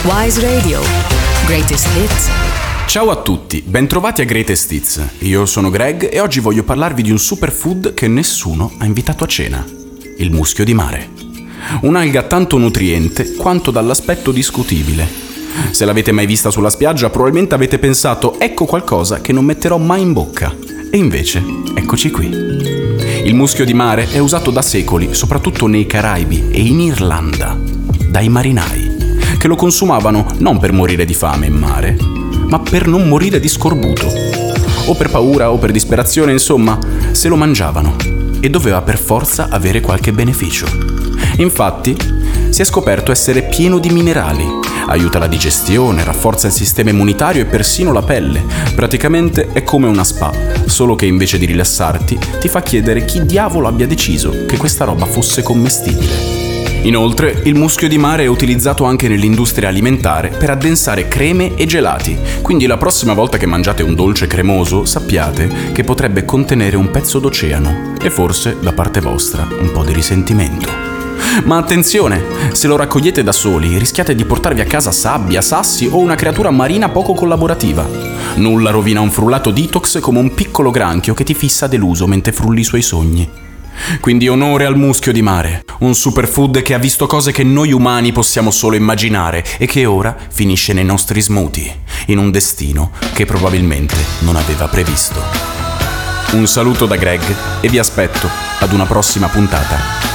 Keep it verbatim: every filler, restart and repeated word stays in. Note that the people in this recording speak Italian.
Wise Radio. Greatest Hits. Ciao a tutti, bentrovati a Greatest Hits. Io sono Greg e oggi voglio parlarvi di un superfood che nessuno ha invitato a cena. Il muschio di mare. Un'alga tanto nutriente quanto dall'aspetto discutibile. Se l'avete mai vista sulla spiaggia, probabilmente avete pensato ecco qualcosa che non metterò mai in bocca. E invece, eccoci qui. Il muschio di mare è usato da secoli, soprattutto nei Caraibi e in Irlanda, dai marinai, che lo consumavano non per morire di fame in mare, ma per non morire di scorbuto. O per paura o per disperazione, insomma, se lo mangiavano e doveva per forza avere qualche beneficio. Infatti, si è scoperto essere pieno di minerali, aiuta la digestione, rafforza il sistema immunitario e persino la pelle. Praticamente è come una spa, solo che invece di rilassarti ti fa chiedere chi diavolo abbia deciso che questa roba fosse commestibile. Inoltre, il muschio di mare è utilizzato anche nell'industria alimentare per addensare creme e gelati, quindi la prossima volta che mangiate un dolce cremoso sappiate che potrebbe contenere un pezzo d'oceano e forse, da parte vostra, un po' di risentimento. Ma attenzione, se lo raccogliete da soli rischiate di portarvi a casa sabbia, sassi o una creatura marina poco collaborativa. Nulla rovina un frullato detox come un piccolo granchio che ti fissa deluso mentre frulli i suoi sogni. Quindi onore al muschio di mare, un superfood che ha visto cose che noi umani possiamo solo immaginare e che ora finisce nei nostri smoothie, in un destino che probabilmente non aveva previsto. Un saluto da Greg e vi aspetto ad una prossima puntata